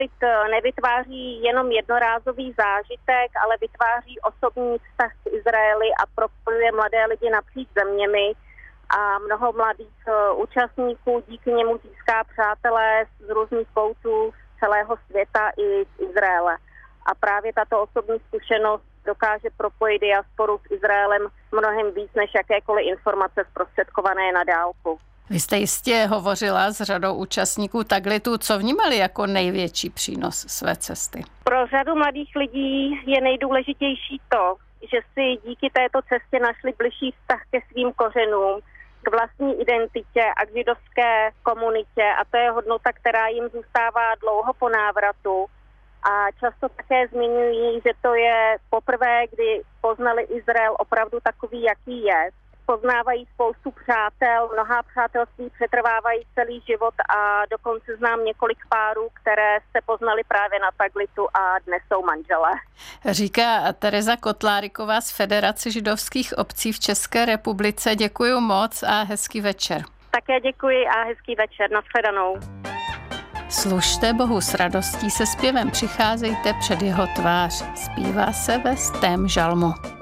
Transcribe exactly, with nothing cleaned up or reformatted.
Taglit nevytváří jenom jednorázový zážitek, ale vytváří osobní vztah k Izraeli a propojuje mladé lidi napříč zeměmi a mnoho mladých účastníků díky němu získá přátelé z různých koutů z celého světa i z Izraele. A právě tato osobní zkušenost dokáže propojit diasporu s Izraelem mnohem víc než jakékoliv informace zprostředkované na dálku. Vy jste jistě hovořila s řadou účastníků Taglitu. Co vnímali jako největší přínos své cesty? Pro řadu mladých lidí je nejdůležitější to, že si díky této cestě našli bližší vztah ke svým kořenům, k vlastní identitě a k židovské komunitě. A to je hodnota, která jim zůstává dlouho po návratu. A často také zmiňují, že to je poprvé, kdy poznali Izrael opravdu takový, jaký je. Poznávají spoustu přátel, mnohá přátelství přetrvávají celý život a dokonce znám několik párů, které se poznali právě na Taglitu a dnes jsou manželé. Říká Tereza Kotláriková z Federace židovských obcí v České republice. Děkuji moc a hezký večer. Také děkuji a hezký večer. Nashledanou. Služte Bohu s radostí, se zpěvem přicházejte před jeho tvář. Zpívá se ve stém žalmu.